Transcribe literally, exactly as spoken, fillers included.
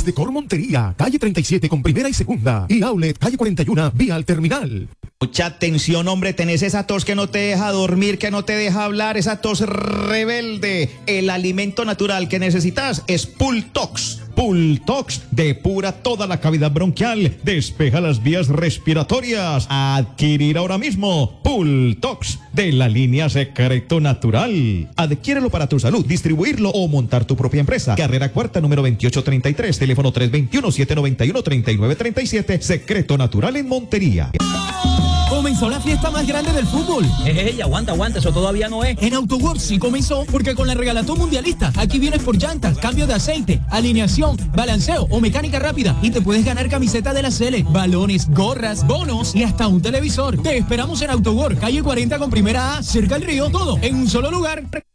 Tiendas de Montería, calle treinta y siete con primera y segunda. Y Outlet, calle cuarenta y uno, vía al terminal. Mucha atención, hombre, tenés esa tos que no te deja dormir, que no te deja hablar, esa tos rebelde. El alimento natural que necesitas es Pultox. Pultox depura toda la cavidad bronquial, despeja las vías respiratorias. A adquirir ahora mismo Pultox de la línea Secreto Natural. Adquiérelo para tu salud, distribuirlo o montar tu propia empresa. Carrera Cuarta, número veintiocho treinta y tres, teléfono tres dos uno, siete nueve uno, tres nueve tres siete, Secreto Natural en Montería. Comenzó la fiesta más grande del fútbol. Ey, aguanta, aguanta, eso todavía no es. En AutoWorld sí comenzó, porque con la regalatón mundialista, aquí vienes por llantas, cambio de aceite, alineación, balanceo o mecánica rápida y te puedes ganar camiseta de la Sele, balones, gorras, bonos y hasta un televisor. Te esperamos en AutoWorld, calle cuarenta con primera A, cerca del río, todo en un solo lugar.